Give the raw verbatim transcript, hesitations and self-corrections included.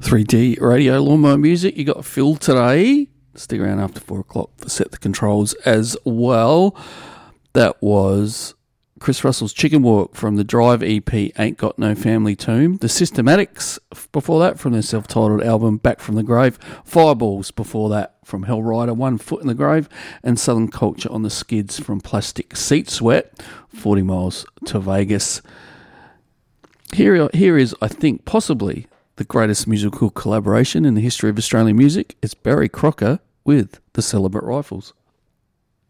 three D Radio Lawnmower Music. You got Phil today. Stick around after four o'clock for Set the Controls as well. That was Chris Russell's Chicken Walk from the Drive E P, Ain't Got No Family Tomb. The Systematics before that from their self-titled album Back from the Grave. Fireballs before that from Hell Rider, One Foot in the Grave. And Southern Culture on the Skids from Plastic Seat Sweat, forty miles to Vegas. Here, here is, I think, possibly the greatest musical collaboration in the history of Australian music. It's Barry Crocker with the Celibate Rifles.